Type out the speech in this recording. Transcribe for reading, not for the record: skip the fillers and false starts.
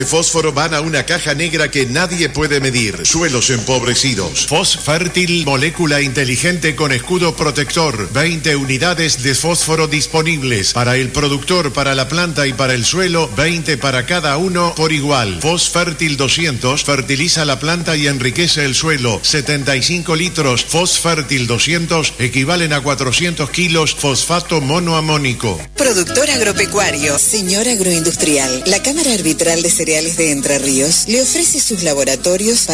Fósforo van a una caja negra que nadie puede medir. Suelos empobrecidos. Fosfértil, molécula inteligente con escudo protector. 20 unidades de fósforo disponibles. Para el productor, para la planta y para el suelo, 20 para cada uno por igual. Fosfértil 200 fertiliza la planta y enriquece el suelo. 75 litros Fosfértil 200 equivalen a 400 kilos fosfato monoamónico. Productor agropecuario, señor agroindustrial. La Cámara Arbitral de Cereales de Entre Ríos le ofrece sus laboratorios